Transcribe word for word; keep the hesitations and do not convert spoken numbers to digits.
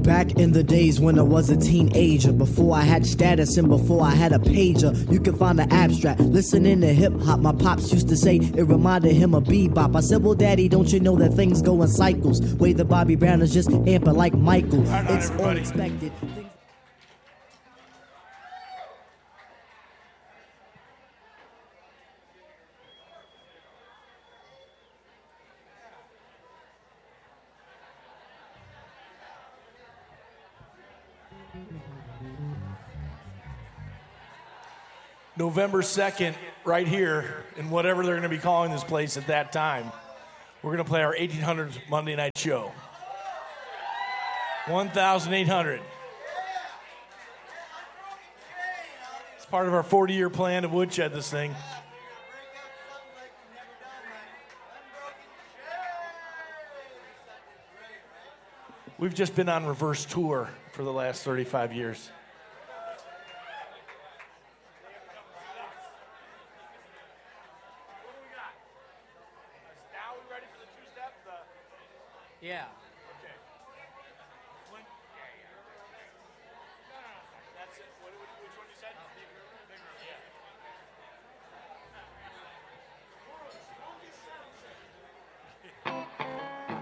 Back in the days when I was a teenager, before I had status and before I had a pager, you can find the abstract. Listening to hip hop, my pops used to say it reminded him of bebop. I said, well, daddy, don't you know that things go in cycles? Way the Bobby Brown is just amping like Michael. Right on, it's everybody. unexpected. Things- November second, right here, in whatever they're going to be calling this place at that time, we're going to play our eighteen hundred Monday night show. eighteen hundred. It's part of our forty-year plan to woodshed this thing. We've just been on reverse tour for the last thirty-five years. Yeah. Okay. When, yeah, yeah. No, no, no. That's it. What, which one you said?